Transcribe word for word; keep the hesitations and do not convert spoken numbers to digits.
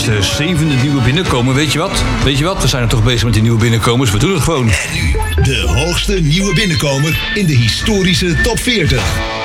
de zevende nieuwe binnenkomer. Weet je wat? Weet je wat? We zijn er toch bezig met die nieuwe binnenkomers. We doen het gewoon. En nu de hoogste nieuwe binnenkomer in de historische top veertig.